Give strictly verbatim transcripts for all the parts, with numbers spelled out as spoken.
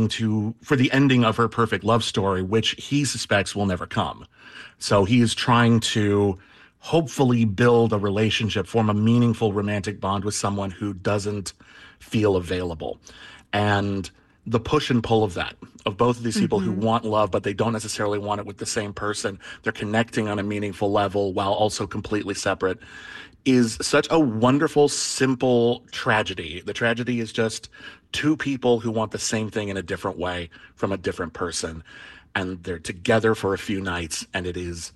waiting to for the ending of her perfect love story, which he suspects will never come. So he is trying to hopefully build a relationship, form a meaningful romantic bond with someone who doesn't feel available. And the push and pull of that, of both of these people Mm-hmm. who want love, but they don't necessarily want it with the same person. They're connecting on a meaningful level while also completely separate, is such a wonderful, simple tragedy. The tragedy is just two people who want the same thing in a different way from a different person. And they're together for a few nights, and it is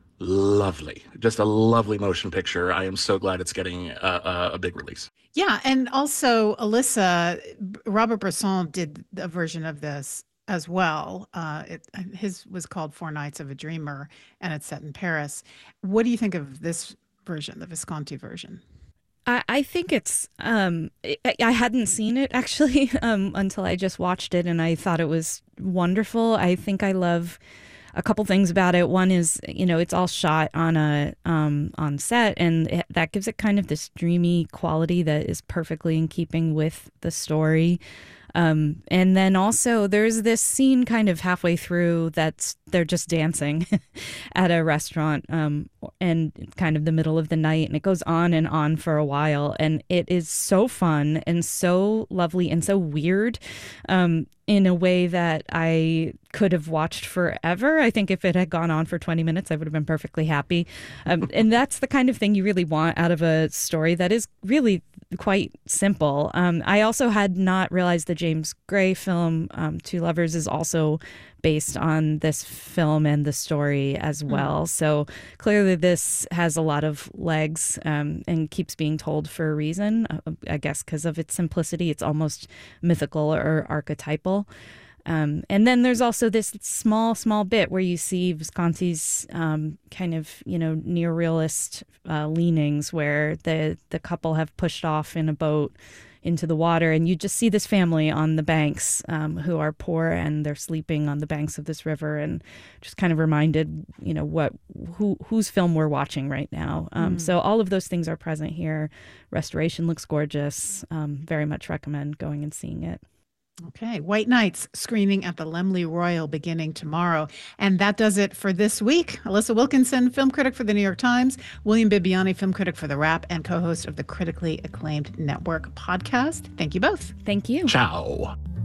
lovely. Just a lovely motion picture. I am so glad it's getting a, a, a big release. Yeah, and also Alyssa, Robert Bresson did a version of this as well. Uh, it, his was called Four Nights of a Dreamer, and it's set in Paris. What do you think of this version, the Visconti version? I, I think it's, um, I, I hadn't seen it actually um, until I just watched it, and I thought it was wonderful. I think I love a couple things about it. One is, you know, it's all shot on a um, on set, and it, that gives it kind of this dreamy quality that is perfectly in keeping with the story. Um, and then also there's this scene kind of halfway through that's they're just dancing at a restaurant um, and kind of the middle of the night, and it goes on and on for a while, and it is so fun and so lovely and so weird um, in a way that I could have watched forever. I think if it had gone on for twenty minutes, I would have been perfectly happy. Um, and that's the kind of thing you really want out of a story that is really quite simple. Um, I also had not realized the James Gray film, um, Two Lovers, is also based on this film and the story as well. Mm. So clearly this has a lot of legs um, and keeps being told for a reason, uh, I guess because of its simplicity. It's almost mythical or archetypal. Um, and then there's also this small, small bit where you see Visconti's um, kind of, you know, neorealist uh, leanings where the, the couple have pushed off in a boat into the water, and you just see this family on the banks um, who are poor, and they're sleeping on the banks of this river, and just kind of reminded, you know, what who whose film we're watching right now. Um, mm. So all of those things are present here. Restoration looks gorgeous. Um, very much recommend going and seeing it. Okay, White Nights screening at the Laemmle Royal beginning tomorrow. And that does it for this week. Alyssa Wilkinson, film critic for the New York Times, William Bibbiani, film critic for The Wrap, and co-host of the critically acclaimed Network podcast. Thank you both. Thank you. Ciao.